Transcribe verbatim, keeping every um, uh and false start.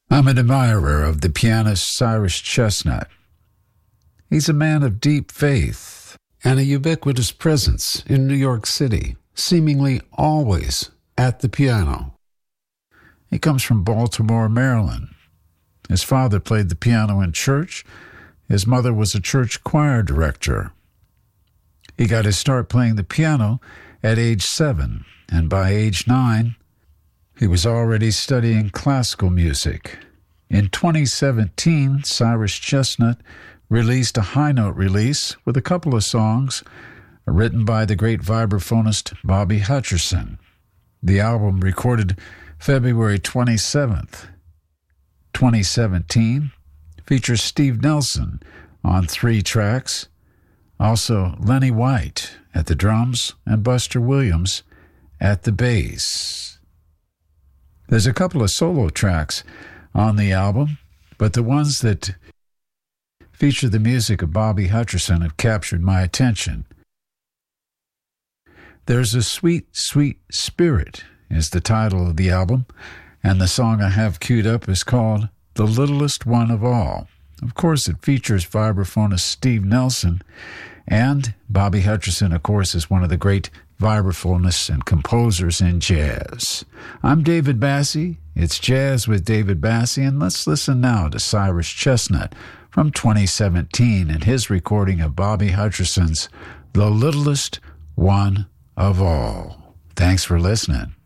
I'm an admirer of the pianist Cyrus Chestnut. He's a man of deep faith and a ubiquitous presence in New York City, seemingly always at the piano. He comes from Baltimore, Maryland. His father played the piano in church. His mother was a church choir director. He got his start playing the piano at age seven, and by age nine, he was already studying classical music. In twenty seventeen, Cyrus Chestnut released a high-note release with a couple of songs written by the great vibraphonist Bobby Hutcherson. The album, recorded February twenty-seventh, twenty seventeen, features Steve Nelson on three tracks, also Lenny White at the drums and Buster Williams at the bass. There's a couple of solo tracks on the album, but the ones that feature the music of Bobby Hutcherson have captured my attention. There's a Sweet, Sweet Spirit is the title of the album, and the song I have queued up is called The Littlest One of All. Of course, it features vibraphonist Steve Nelson, and Bobby Hutcherson, of course, is one of the great vibraphonists and composers in jazz. I'm David Bassie. It's Jazz with David Bassie, and let's listen now to Cyrus Chestnut from twenty seventeen and his recording of Bobby Hutcherson's The Littlest One of All. Thanks for listening.